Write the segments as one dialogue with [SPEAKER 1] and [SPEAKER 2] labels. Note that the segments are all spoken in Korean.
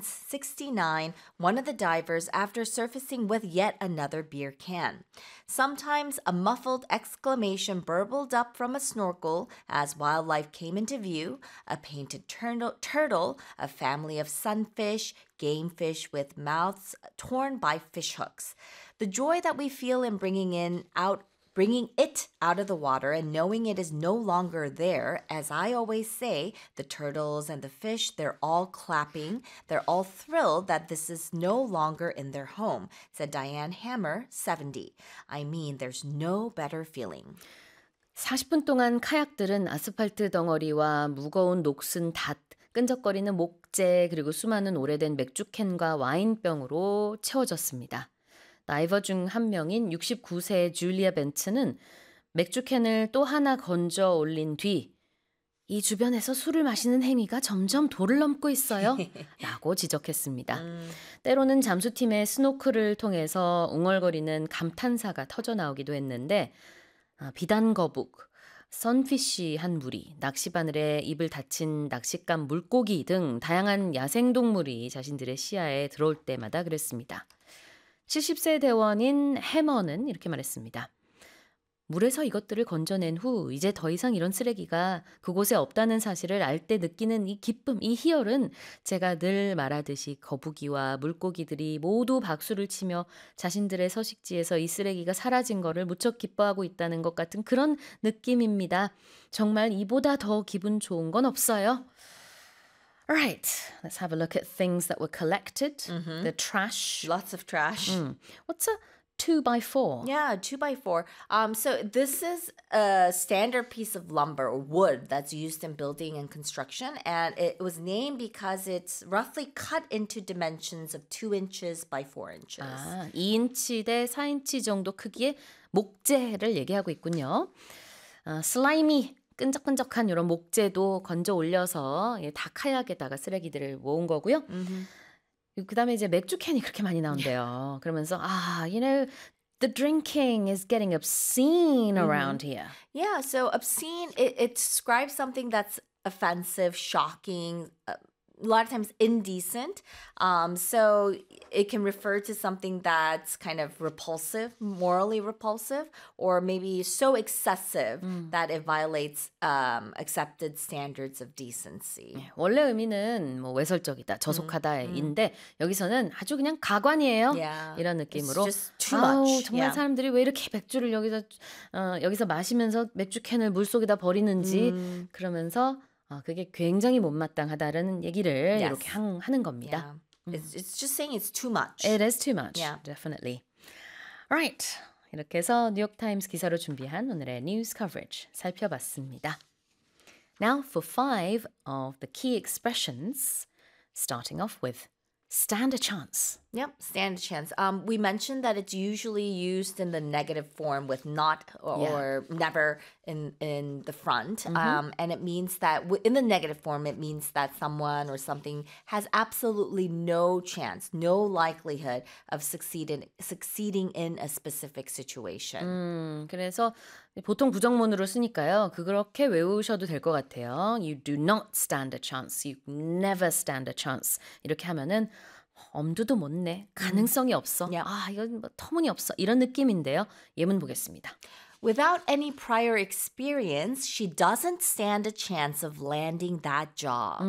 [SPEAKER 1] Lawrence, 69, one of the divers after surfacing with yet another beer can. Sometimes a muffled exclamation burbled up from a snorkel as wildlife came into view, a painted turtle, a family of sunfish, game fish with mouths torn by fish hooks. The joy that we feel in bringing it out of the water and knowing it is no longer there, as I always say, the turtles and the fish, they're all clapping. They're all thrilled that this is no longer in their home, said Diane Hammer, 70. I mean, there's no better feeling.
[SPEAKER 2] 40분 동안 카약들은 아스팔트 덩어리와 무거운 녹슨 닷, 끈적거리는 목재 그리고 수많은 오래된 맥주캔과 와인병으로 채워졌습니다. 다이버 중 한 명인 69세의 줄리아 벤츠는 맥주캔을 또 하나 건져 올린 뒤 이 주변에서 술을 마시는 행위가 점점 도를 넘고 있어요. 라고 지적했습니다. 때로는 잠수팀의 스노클을 통해서 웅얼거리는 감탄사가 터져나오기도 했는데 비단거북, 선피쉬 한 무리, 낚시바늘에 입을 다친 낚싯감 물고기 등 다양한 야생동물이 자신들의 시야에 들어올 때마다 그랬습니다. 70세 대원인 해머는 이렇게 말했습니다. 물에서 이것들을 건져낸 후 이제 더 이상 이런 쓰레기가 그곳에 없다는 사실을 알 때 느끼는 이 기쁨, 이 희열은 제가 늘 말하듯이 거북이와 물고기들이 모두 박수를 치며 자신들의 서식지에서 이 쓰레기가 사라진 거를 무척 기뻐하고 있다는 것 같은 그런 느낌입니다. 정말 이보다 더 기분 좋은 건 없어요. Alright, let's have a look at things that were collected. The trash.
[SPEAKER 1] Lots of trash.
[SPEAKER 2] What's a 2x4?
[SPEAKER 1] Yeah, 2x4. So this is a standard piece of lumber or wood that's used in building and construction, and it was named because it's roughly cut into dimensions of 2 inches by 4 inches.
[SPEAKER 2] 2인치 대 4인치 정도 크기의 목재를 얘기하고 있군요. 슬라이미, 끈적끈적한 이런 목재도 건져 올려서 다 카약에다가 쓰레기들을 모은 거고요. 그 다음에 이제 맥주캔이 그렇게 많이 나온대요. 그러면서 you know, the drinking is getting obscene around here.
[SPEAKER 1] Yeah, so obscene, it describes something that's offensive, shocking, a lot of times indecent. So it can refer to something that's kind of repulsive, morally repulsive, or maybe so excessive that it violates accepted standards of decency.
[SPEAKER 2] 원래 의미는 뭐 외설적이다, 저속하다인데 여기서는 아주 그냥 가관이에요.
[SPEAKER 1] Yeah.
[SPEAKER 2] 이런 느낌으로
[SPEAKER 1] It's just too much.
[SPEAKER 2] 정말
[SPEAKER 1] Yeah.
[SPEAKER 2] 사람들이 왜 이렇게 맥주를 여기서 마시면서 맥주캔을 물속에다 버리는지 그러면서 그게 굉장히 못마땅하다라는 얘기를
[SPEAKER 1] Yes.
[SPEAKER 2] 이렇게 하는 겁니다.
[SPEAKER 1] Yeah. It's just saying it's too much.
[SPEAKER 2] It is too much,
[SPEAKER 1] Yeah.
[SPEAKER 2] definitely. Right, 이렇게 해서 뉴욕타임스 기사로 준비한 오늘의 news coverage 살펴봤습니다. Now for 5 of the key expressions, starting off with stand a chance.
[SPEAKER 1] Yep, stand a chance. We mentioned that it's usually used in the negative form with not or never in the front. And it means that in the negative form, it means that someone or something has absolutely no chance, no likelihood of succeeding in a specific situation.
[SPEAKER 2] 그래서 보통 부정문으로 쓰니까요. 그렇게 외우셔도 될 것 같아요. You do not stand a chance. You never stand a chance. 이렇게 하면은 엄두도 못 내. 가능성이 없어. 이건 뭐 터무니없어. 이런 느낌인데요. 예문 보겠습니다.
[SPEAKER 1] Without any prior experience, she doesn't stand a chance of landing that job.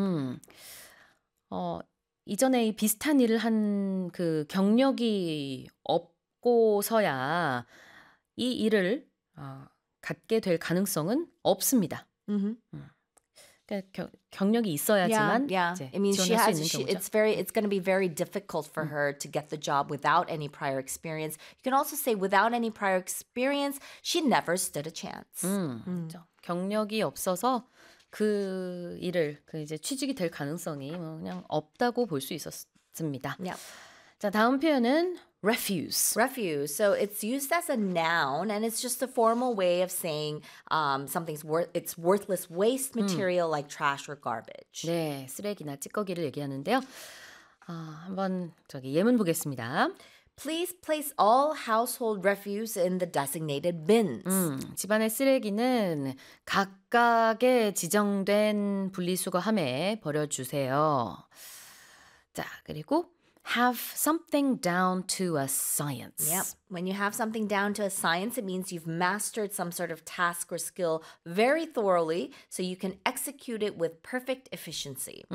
[SPEAKER 2] 이전에 이 비슷한 일을 한 그 경력이 없고서야 이 일을 갖게 될 가능성은 없습니다. 그러니까 경력이 있어야지만 이제
[SPEAKER 1] I mean,
[SPEAKER 2] 지원할 수 있는 경우죠.
[SPEAKER 1] it's going to be very difficult for her to get the job without any prior experience. You can also say without any prior experience, she never stood a chance.
[SPEAKER 2] 그렇죠. 경력이 없어서 그 일을 이제 취직이 될 가능성이 그냥 없다고 볼 수 있었습니다.
[SPEAKER 1] Yeah.
[SPEAKER 2] 자, 다음 표현은 refuse.
[SPEAKER 1] Refuse. So it's used as a noun, and it's just a formal way of saying it's worthless waste material like trash or garbage.
[SPEAKER 2] 네, 쓰레기나 찌꺼기를 얘기하는데요. 한번 예문 보겠습니다.
[SPEAKER 1] Please place all household refuse in the designated bins.
[SPEAKER 2] 집안의 쓰레기는 각각의 지정된 분리수거함에 버려주세요. 자, 그리고 have something down to a science.
[SPEAKER 1] Yep. When you have something down to a science, it means you've mastered some sort of task or skill very thoroughly so you can execute it with perfect efficiency.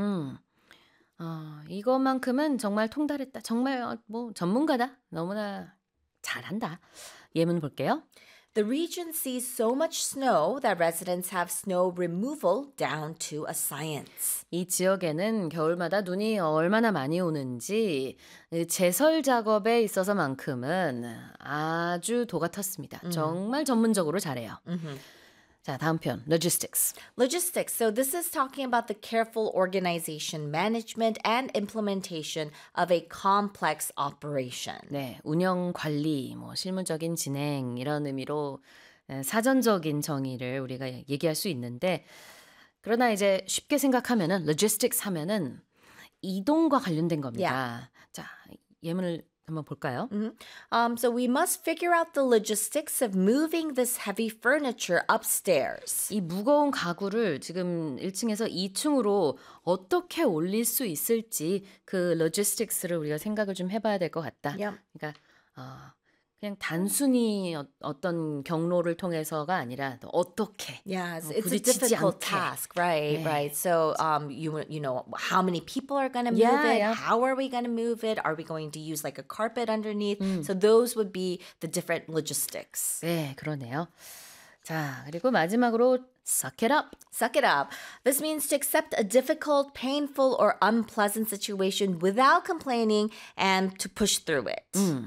[SPEAKER 2] 이것만큼은 정말 통달했다. 정말 뭐 전문가다. 너무나 잘한다. 예문 볼게요.
[SPEAKER 1] The region sees so much snow that residents have snow removal down to a science.
[SPEAKER 2] 이 지역에는 겨울마다 눈이 얼마나 많이 오는지 제설 작업에 있어서만큼은 아주 도가 텄습니다. 정말 전문적으로 잘해요. 자, 다음 편, logistics.
[SPEAKER 1] Logistics. So this is talking about the careful organization, management, and implementation of a complex operation.
[SPEAKER 2] 네, 운영 관리, 뭐 실무적인 진행 이런 의미로 사전적인 정의를 우리가 얘기할 수 있는데 그러나 이제 쉽게 생각하면은 logistics 하면은 이동과 관련된 겁니다. 자, 예문을 한번 볼까요?
[SPEAKER 1] So we must figure out the logistics of moving this heavy furniture upstairs.
[SPEAKER 2] 이 무거운 가구를 지금 1층에서 2층으로 어떻게 올릴 수 있을지 그 logistics를 우리가 생각을 좀 해봐야 될 것 같다.
[SPEAKER 1] Yep.
[SPEAKER 2] 그러니까 그냥 단순히 어떤 경로를 통해서가 아니라 어떻게
[SPEAKER 1] Yeah, it's a
[SPEAKER 2] 부딪히지
[SPEAKER 1] difficult
[SPEAKER 2] 않게.
[SPEAKER 1] task, right?
[SPEAKER 2] 네.
[SPEAKER 1] Right. So, you know, how many people are going to move
[SPEAKER 2] Yeah,
[SPEAKER 1] it?
[SPEAKER 2] yeah.
[SPEAKER 1] How are we going to move it? Are we going to use like a carpet underneath? So those would be the different logistics.
[SPEAKER 2] 네, 그러네요. 자, 그리고 마지막으로 suck it up.
[SPEAKER 1] Suck it up. This means to accept a difficult, painful, or unpleasant situation without complaining and to push through it.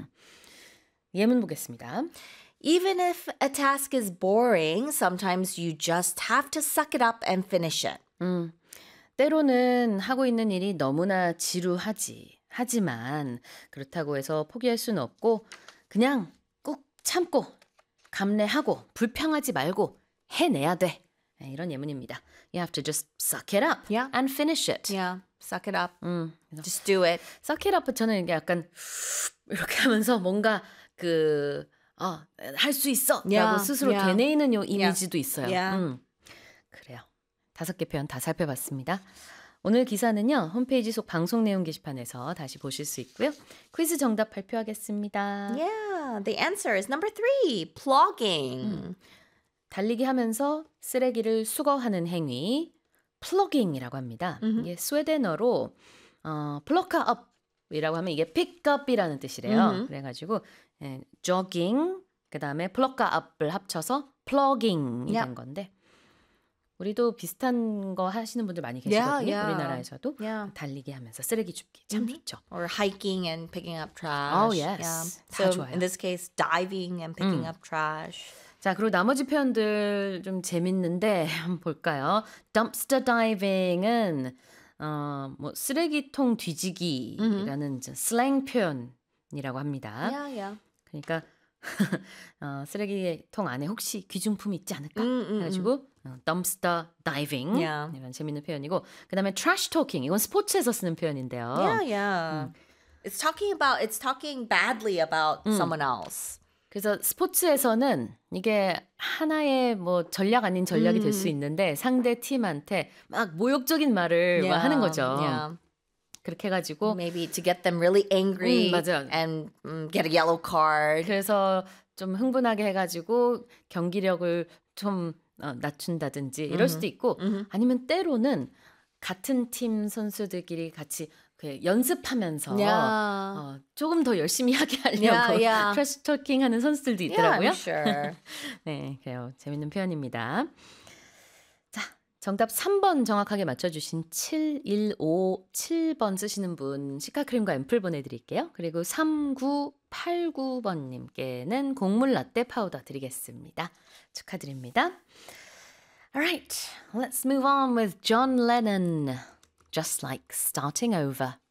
[SPEAKER 2] 예문 보겠습니다.
[SPEAKER 1] Even if a task is boring, sometimes you just have to suck it up and finish it.
[SPEAKER 2] 때로는 하고 있는 일이 너무나 지루하지. 하지만 그렇다고 해서 포기할 수는 없고 그냥 꾹 참고 감내하고 불평하지 말고 해내야 돼. 네, 이런 예문입니다. You have to just suck it up
[SPEAKER 1] Yeah.
[SPEAKER 2] and finish it.
[SPEAKER 1] Yeah, suck it up. Just do it.
[SPEAKER 2] suck it up 저는 이게 약간 이렇게 하면서 뭔가 할 수 있어
[SPEAKER 1] Yeah,
[SPEAKER 2] 라고 스스로
[SPEAKER 1] yeah.
[SPEAKER 2] 되뇌이는 요 이미지도 있어요.
[SPEAKER 1] Yeah.
[SPEAKER 2] 그래요. 5개 표현 다 살펴봤습니다. 오늘 기사는요. 홈페이지 속 방송 내용 게시판에서 다시 보실 수 있고요. 퀴즈 정답 발표하겠습니다.
[SPEAKER 1] Yeah, the answer is number 3, plugging.
[SPEAKER 2] 달리기 하면서 쓰레기를 수거하는 행위, 플러깅이라고 합니다. 이게 스웨덴어로 플러카 업이라고 하면 이게 픽업이라는 뜻이래요. 그래가지고 jogging, 그 다음에 플러카 업을 합쳐서 플러깅이 된 건데 우리도 비슷한 거 하시는 분들 많이 계시거든요.
[SPEAKER 1] Yeah.
[SPEAKER 2] 우리나라에서도
[SPEAKER 1] Yeah.
[SPEAKER 2] 달리기 하면서 쓰레기 줍기 참 좋죠.
[SPEAKER 1] Or hiking and picking up trash.
[SPEAKER 2] Oh, yes.
[SPEAKER 1] Yeah.
[SPEAKER 2] 다
[SPEAKER 1] So
[SPEAKER 2] 좋아요.
[SPEAKER 1] in this case, diving and picking up trash.
[SPEAKER 2] 자, 그리고 나머지 표현들 좀 재밌는데 한번 볼까요? dumpster diving은 뭐 쓰레기통 뒤지기라는 슬랭 표현이라고 합니다.
[SPEAKER 1] Yeah, yeah.
[SPEAKER 2] 그러니까 쓰레기통 안에 혹시 귀중품이 있지 않을까 해가지고 dumpster diving
[SPEAKER 1] Yeah.
[SPEAKER 2] 이런 재밌는 표현이고 그 다음에 trash talking 이건 스포츠에서 쓰는 표현인데요.
[SPEAKER 1] Yeah, yeah. It's talking badly about someone else.
[SPEAKER 2] 그래서 스포츠에서는 이게 하나의 뭐 전략 아닌 전략이 될 수 있는데 상대 팀한테 막 모욕적인 말을 막 하는 거죠.
[SPEAKER 1] Yeah.
[SPEAKER 2] 그렇게 해가지고
[SPEAKER 1] Maybe to get them really angry
[SPEAKER 2] 맞아.
[SPEAKER 1] and get a yellow card.
[SPEAKER 2] 그래서 좀 흥분하게 해가지고 경기력을 좀 낮춘다든지 이럴 수도 있고 아니면 때로는 같은 팀 선수들끼리 같이 연습하면서
[SPEAKER 1] Yeah.
[SPEAKER 2] 조금 더 열심히 하게 하려고
[SPEAKER 1] Yeah, yeah.
[SPEAKER 2] 트래시 토킹 하는 선수들도
[SPEAKER 1] Yeah,
[SPEAKER 2] 있더라고요.
[SPEAKER 1] I'm sure.
[SPEAKER 2] 네, 그래요. 재밌는 표현입니다. 자, 정답 3번 정확하게 맞춰주신 7157번 쓰시는 분 시카크림과 앰플 보내드릴게요. 그리고 3989번님께는 곡물 라떼 파우더 드리겠습니다. 축하드립니다. Alright, let's move on with John Lennon. Just like starting over.